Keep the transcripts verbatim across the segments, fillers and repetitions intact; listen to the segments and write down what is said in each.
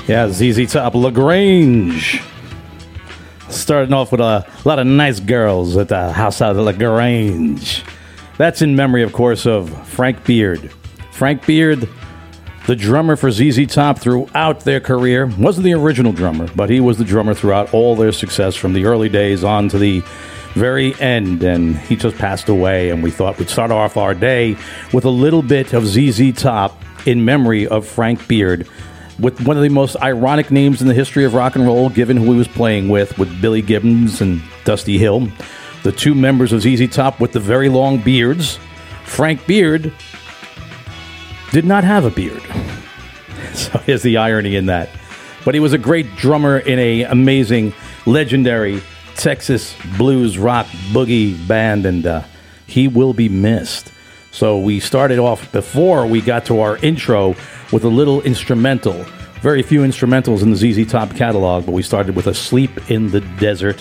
Yeah, Z Z Top, LaGrange. Starting off with a lot of nice girls at the house out of LaGrange. That's in memory, of course, of Frank Beard. Frank Beard, the drummer for Z Z Top throughout their career. Wasn't the original drummer, but he was the drummer throughout all their success from the early days on to the very end. And he just passed away, and we thought we'd start off our day with a little bit of Z Z Top in memory of Frank Beard, with one of the most ironic names in the history of rock and roll, given who he was playing with, with Billy Gibbons and Dusty Hill, the two members of Z Z Top with the very long beards. Frank Beard did not have a beard. So here's the irony in that. But he was a great drummer in a amazing, legendary Texas blues rock boogie band, and uh, he will be missed. So we started off, before we got to our intro, with a little instrumental. Very few instrumentals in the Z Z Top catalog, but we started with Asleep in the Desert.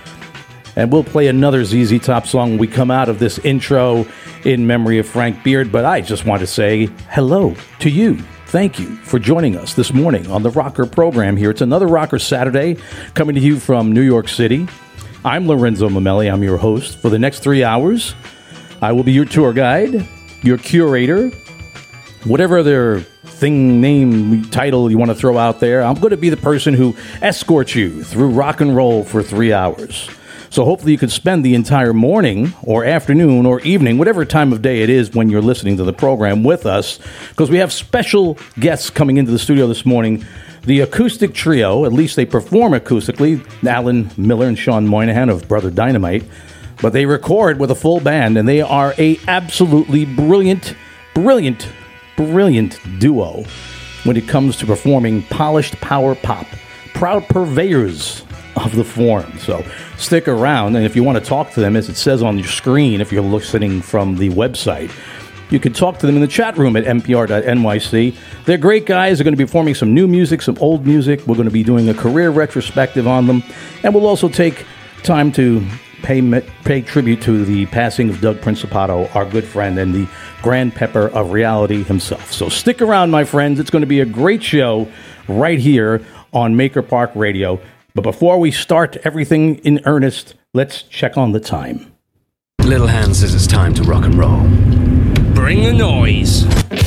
And we'll play another Z Z Top song when we come out of this intro in memory of Frank Beard. But I just want to say hello to you. Thank you for joining us this morning on the Rocker program here. It's another Rocker Saturday coming to you from New York City. I'm Lorenzo Mamelli. I'm your host. For the next three hours, I will be your tour guide, your curator, whatever other thing, name, title you want to throw out there. I'm going to be the person who escorts you through rock and roll for three hours. So hopefully you can spend the entire morning or afternoon or evening, whatever time of day it is when you're listening to the program with us, because we have special guests coming into the studio this morning. The acoustic trio, at least they perform acoustically, Alan Miller and Sean Moynihan of Brother Dynamite, but they record with a full band, and they are a absolutely brilliant, brilliant, brilliant duo when it comes to performing polished power pop. Proud purveyors of the form. So stick around, and if you want to talk to them, as it says on your screen, if you're listening from the website, you can talk to them in the chat room at n p r dot n y c. They're great guys. They're going to be performing some new music, some old music. We're going to be doing a career retrospective on them, and we'll also take time to pay pay tribute to the passing of Doug Principato, our good friend and the Grand Pepper of reality himself. So stick around, my friends. It's going to be a great show right here on Maker Park Radio. But before we start everything in earnest, let's check on the time. Little Hand says it's time to rock and roll. Bring the noise.